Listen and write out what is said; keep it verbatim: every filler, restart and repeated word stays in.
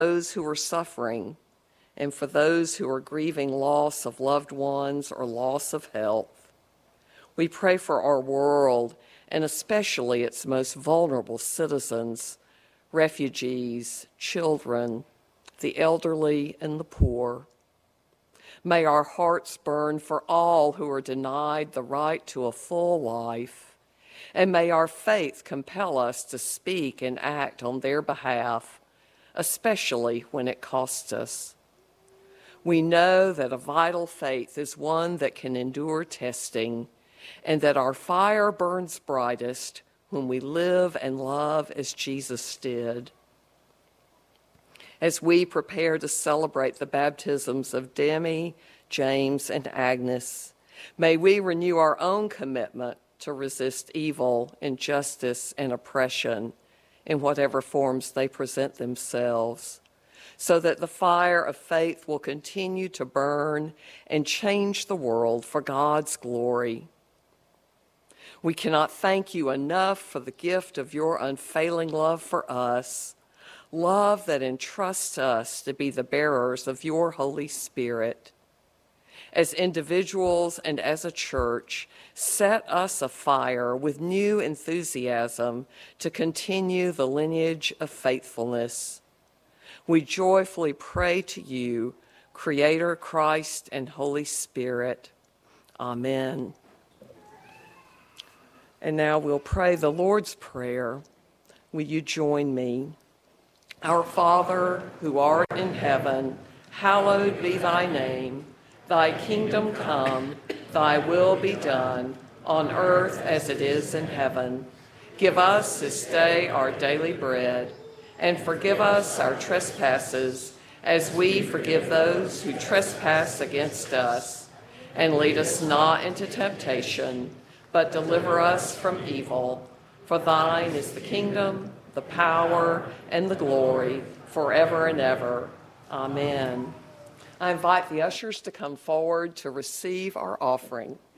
those who are suffering, and for those who are grieving loss of loved ones or loss of health. We pray for our world, and especially its most vulnerable citizens, refugees, children, the elderly, and the poor. May our hearts burn for all who are denied the right to a full life, and may our faith compel us to speak and act on their behalf, especially when it costs us. We know that a vital faith is one that can endure testing, and that our fire burns brightest when we live and love as Jesus did. As we prepare to celebrate the baptisms of Demi, James, and Agnes, may we renew our own commitment to resist evil, injustice, and oppression in whatever forms they present themselves, so that the fire of faith will continue to burn and change the world for God's glory. We cannot thank you enough for the gift of your unfailing love for us, love that entrusts us to be the bearers of your Holy Spirit. As individuals and as a church, set us afire with new enthusiasm to continue the lineage of faithfulness. We joyfully pray to you, Creator, Christ, and Holy Spirit. Amen. And now we'll pray the Lord's Prayer. Will you join me? Our Father, who art in heaven, hallowed be thy name. Thy kingdom come, thy will be done, on earth as it is in heaven. Give us this day our daily bread, and forgive us our trespasses, as we forgive those who trespass against us. And lead us not into temptation, but deliver us from evil. For thine is the kingdom, the power, and the glory, forever and ever. Amen. I invite the ushers to come forward to receive our offering.